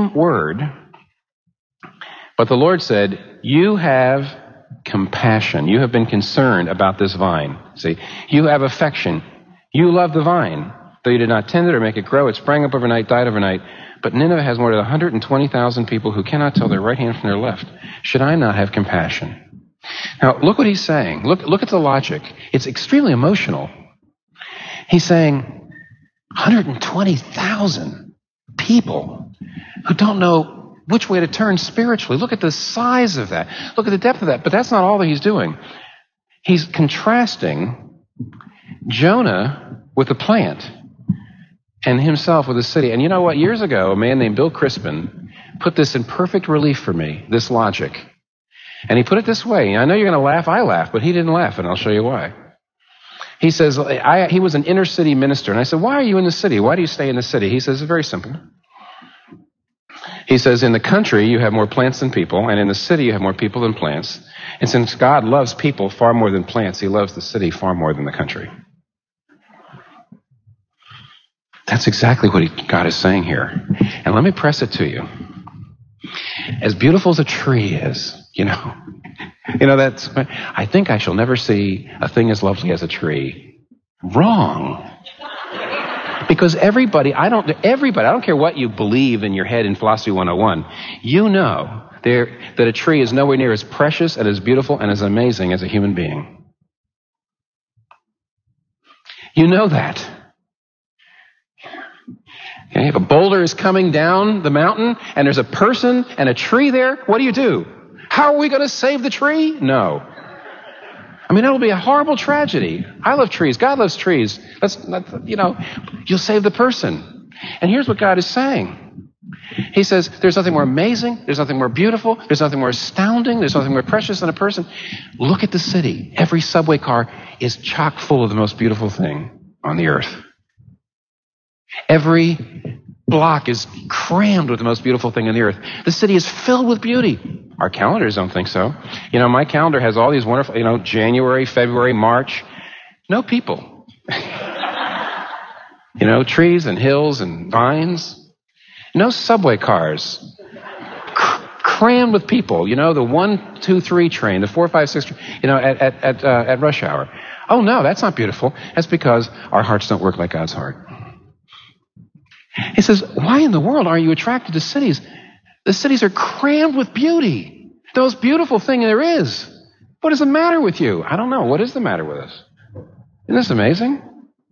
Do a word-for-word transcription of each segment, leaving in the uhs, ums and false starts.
same word, but the Lord said, you have compassion. You have been concerned about this vine. See, you have affection. You love the vine. Though you did not tend it or make it grow, it sprang up overnight, died overnight. But Nineveh has more than one hundred twenty thousand people who cannot tell their right hand from their left. Should I not have compassion? Now, look what he's saying. Look, look at the logic. It's extremely emotional. He's saying one hundred twenty thousand people who don't know which way to turn spiritually. Look at the size of that. Look at the depth of that. But that's not all that he's doing. He's contrasting Jonah with the plant and himself with the city. And you know what? Years ago, a man named Bill Crispin put this in perfect relief for me, this logic. And he put it this way. I know you're going to laugh. I laugh, but he didn't laugh, and I'll show you why. He says, I, he was an inner city minister. And I said, why are you in the city? Why do you stay in the city? He says, it's very simple. He says, in the country, you have more plants than people, and in the city, you have more people than plants. And since God loves people far more than plants, he loves the city far more than the country. That's exactly what he, God is saying here. And let me press it to you. As beautiful as a tree is, you know, you know, that's, I think I shall never see a thing as lovely as a tree. Wrong. Because everybody, I don't, everybody, I don't care what you believe in your head in Philosophy one oh one, you know there, that a tree is nowhere near as precious and as beautiful and as amazing as a human being. You know that. Okay, if a boulder is coming down the mountain and there's a person and a tree there, what do you do? How are we going to save the tree? No. I mean, that will be a horrible tragedy. I love trees. God loves trees. Let's, you know, you'll save the person. And here's what God is saying. He says, there's nothing more amazing. There's nothing more beautiful. There's nothing more astounding. There's nothing more precious than a person. Look at the city. Every subway car is chock full of the most beautiful thing on the earth. Every block is crammed with the most beautiful thing on the earth. The city is filled with beauty. Our calendars don't think so. You know, my calendar has all these wonderful, you know, January, February, March. No people. You know, trees and hills and vines. No subway cars. C- crammed with people. You know, the one, two, three train, the four, five, six, you know, at, at, at, uh, at rush hour. Oh, no, that's not beautiful. That's because our hearts don't work like God's heart. He says, why in the world are you attracted to cities? The cities are crammed with beauty. The most beautiful thing there is. What is the matter with you? I don't know. What is the matter with us? Isn't this amazing?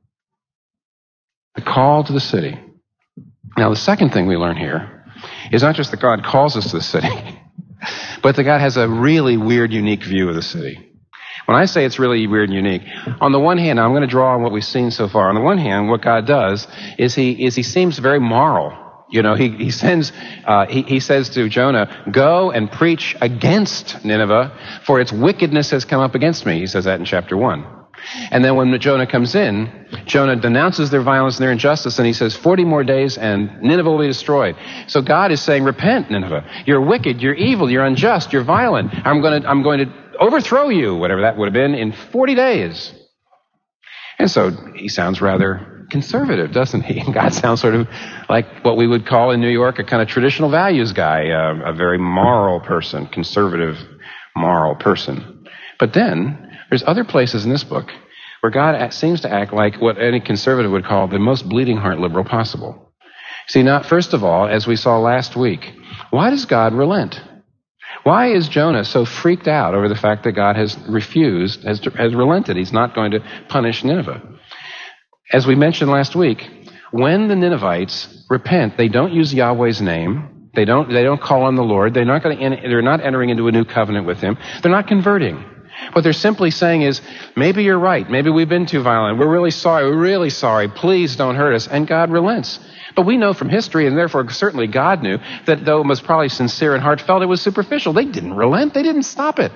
The call to the city. Now, the second thing we learn here is not just that God calls us to the city, but that God has a really weird, unique view of the city. When I say it's really weird and unique, on the one hand, I'm going to draw on what we've seen so far. On the one hand, what God does is he is he seems very moral. You know, he he sends uh, he he says to Jonah, "Go and preach against Nineveh, for its wickedness has come up against me." He says that in chapter one. And then when Jonah comes in, Jonah denounces their violence and their injustice, and he says, forty more days and Nineveh will be destroyed. So God is saying, repent, Nineveh. You're wicked, you're evil, you're unjust, you're violent. I'm going to I'm going to overthrow you, whatever that would have been, in forty days. And so he sounds rather conservative, doesn't he? God sounds sort of like what we would call in New York a kind of traditional values guy, uh, a very moral person, conservative, moral person. But then there's other places in this book where God seems to act like what any conservative would call the most bleeding heart liberal possible. See, not first of all, as we saw last week, why does God relent? Why is Jonah so freaked out over the fact that God has refused, has, has relented? He's not going to punish Nineveh. As we mentioned last week, when the Ninevites repent, they don't use Yahweh's name. They don't, they don't call on the Lord. They're not going to, they're not entering into a new covenant with him. They're not converting. What they're simply saying is, maybe you're right. Maybe we've been too violent. We're really sorry. We're really sorry. Please don't hurt us. And God relents. But we know from history, and therefore certainly God knew, that though it was probably sincere and heartfelt, it was superficial. They didn't relent. They didn't stop it.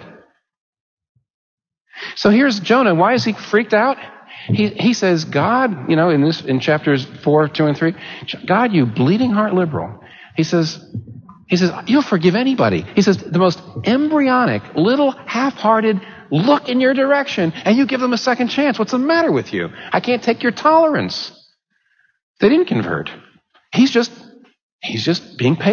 So here's Jonah. Why is he freaked out? He he says, God, you know, in this in chapters four, two, and three, God, you bleeding heart liberal. He says, he says, you'll forgive anybody. He says, the most embryonic, little half-hearted look in your direction, and you give them a second chance. What's the matter with you? I can't take your tolerance. They didn't convert. He's just, he's just being patient.